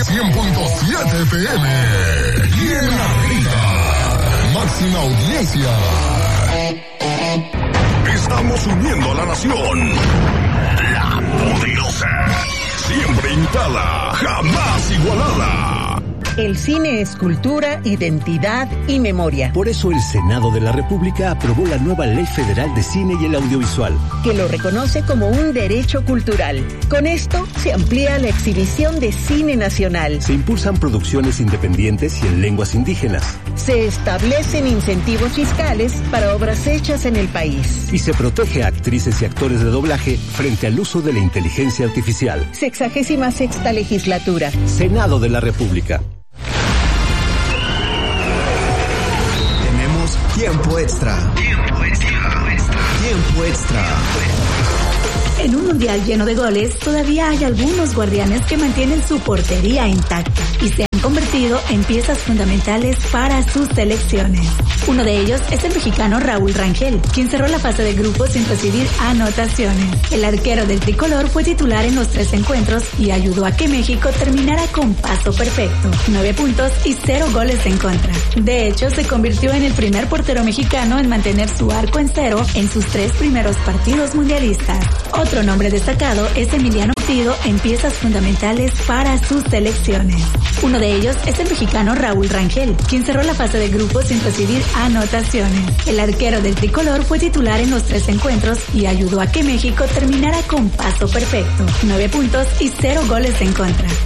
100.7 PM. Y en arriba, máxima audiencia. Estamos uniendo a la nación. La Poderosa. Siempre imitada, jamás igualada. El cine es cultura, identidad y memoria. Por eso el Senado de la República aprobó la nueva Ley Federal de Cine y el Audiovisual, que lo reconoce como un derecho cultural. Con esto se amplía la exhibición de cine nacional. Se impulsan producciones independientes y en lenguas indígenas. Se establecen incentivos fiscales para obras hechas en el país. Y se protege a actrices y actores de doblaje frente al uso de la inteligencia artificial. 66ª legislatura. Senado de la República. Tiempo extra. Tiempo extra. Tiempo extra. En un mundial lleno de goles, todavía hay algunos guardianes que mantienen su portería intacta y se han convertido en piezas fundamentales para sus selecciones. Uno de ellos es el mexicano Raúl Rangel, quien cerró la fase de grupos sin recibir anotaciones. El arquero del tricolor fue titular en los 3 encuentros y ayudó a que México terminara con paso perfecto, 9 puntos y 0 goles en contra. De hecho, se convirtió en el primer portero mexicano en mantener su arco en 0 en sus 3 primeros partidos mundialistas. Otro nombre destacado es Emiliano Curtido en piezas fundamentales para sus selecciones. Uno de ellos es el mexicano Raúl Rangel, quien cerró la fase de grupos sin recibir anotaciones. El arquero del tricolor fue titular en los 3 encuentros y ayudó a que México terminara con paso perfecto, 9 puntos y 0 goles en contra.